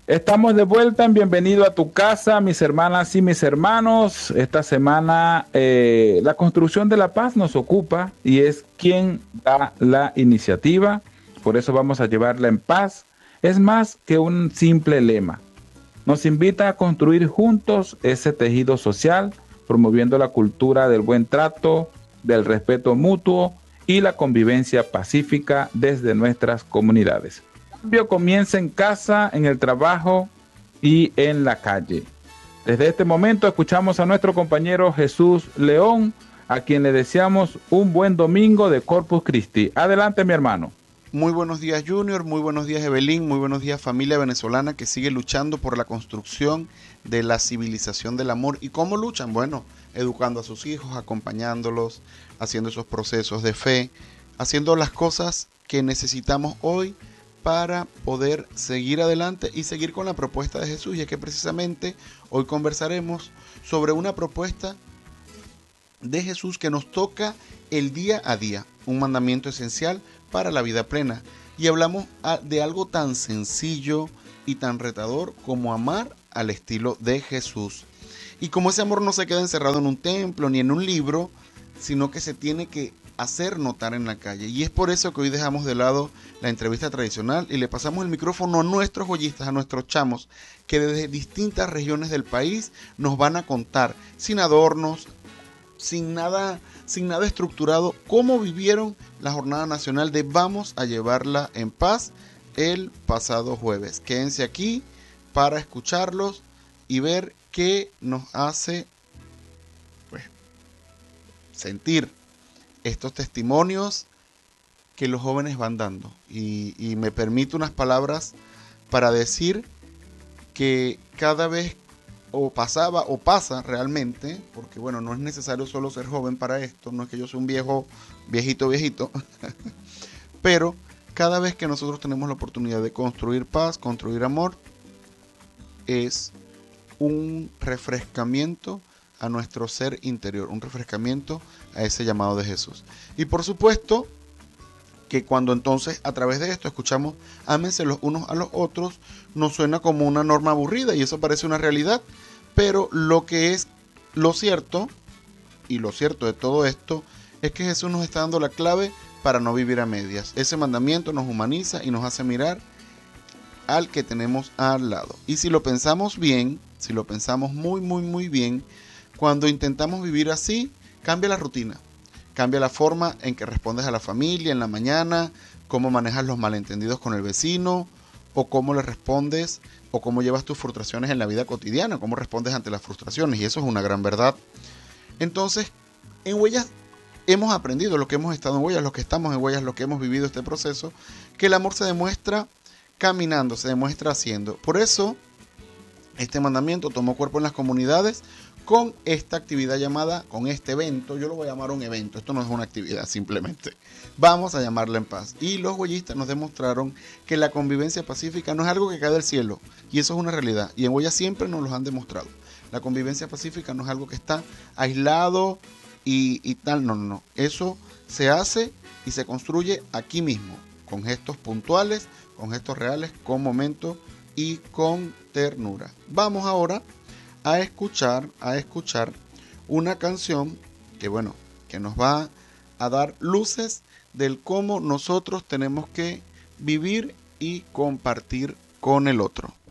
Estamos de vuelta en Bienvenido a tu casa, mis hermanas y mis hermanos. Esta semana la construcción de la paz nos ocupa y es quien da la iniciativa. Por eso vamos a llevarla en paz. Es más que un simple lema. Nos invita a construir juntos ese tejido social, promoviendo la cultura del buen trato, del respeto mutuo y la convivencia pacífica desde nuestras comunidades. El cambio comienza en casa, en el trabajo y en la calle. Desde este momento escuchamos a nuestro compañero Jesús León, a quien le deseamos un buen domingo de Corpus Christi. Adelante, mi hermano. Muy buenos días, Junior, muy buenos días, Evelyn, muy buenos días, familia venezolana que sigue luchando por la construcción de la civilización del amor. ¿Y cómo luchan? Bueno, educando a sus hijos, acompañándolos, haciendo esos procesos de fe, haciendo las cosas que necesitamos hoy para poder seguir adelante y seguir con la propuesta de Jesús. Y es que precisamente hoy conversaremos sobre una propuesta de Jesús que nos toca el día a día, un mandamiento esencial para la vida plena. Y hablamos de algo tan sencillo y tan retador como amar al estilo de Jesús. Y como ese amor no se queda encerrado en un templo ni en un libro, sino que se tiene que hacer notar en la calle. Y es por eso que hoy dejamos de lado la entrevista tradicional y le pasamos el micrófono a nuestros joyistas, a nuestros chamos, que desde distintas regiones del país nos van a contar, sin adornos, sin nada estructurado, cómo vivieron la jornada nacional de Vamos a llevarla en paz el pasado jueves. Quédense aquí para escucharlos y ver qué nos hace sentir estos testimonios que los jóvenes van dando. Y me permito unas palabras para decir que cada vez o pasaba o pasa realmente, porque bueno, no es necesario solo ser joven para esto, no es que yo sea un viejito, pero cada vez que nosotros tenemos la oportunidad de construir paz, construir amor, es un refrescamiento a nuestro ser interior, un refrescamiento a ese llamado de Jesús. Y por supuesto que cuando entonces a través de esto escuchamos ámense los unos a los otros, nos suena como una norma aburrida y eso parece una realidad, pero lo que es lo cierto, y lo cierto de todo esto, es que Jesús nos está dando la clave para no vivir a medias. Ese mandamiento nos humaniza y nos hace mirar al que tenemos al lado. Y si lo pensamos bien, si lo pensamos muy bien, cuando intentamos vivir así, cambia la rutina. Cambia la forma en que respondes a la familia en la mañana, cómo manejas los malentendidos con el vecino, o cómo le respondes, o cómo llevas tus frustraciones en la vida cotidiana, cómo respondes ante las frustraciones, y eso es una gran verdad. Entonces, en Huellas hemos aprendido, lo que hemos estado en Huellas, los que estamos en Huellas, los que hemos vivido este proceso, que el amor se demuestra caminando, se demuestra haciendo. Por eso, este mandamiento tomó cuerpo en las comunidades, con esta actividad llamada, con este evento, yo lo voy a llamar un evento, esto no es una actividad simplemente, vamos a llamarla en paz. Y los huellistas nos demostraron que la convivencia pacífica no es algo que cae del cielo, y eso es una realidad, y en Huellas siempre nos lo han demostrado. La convivencia pacífica no es algo que está aislado y tal, no, eso se hace y se construye aquí mismo, con gestos puntuales, con gestos reales, con momentos y con ternura. Vamos ahora a escuchar una canción que bueno, que nos va a dar luces del cómo nosotros tenemos que vivir y compartir con el otro.